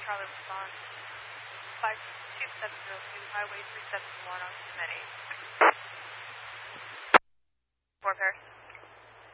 Charlie response. 5272, Highway 371 on Cement 8. 4 pair.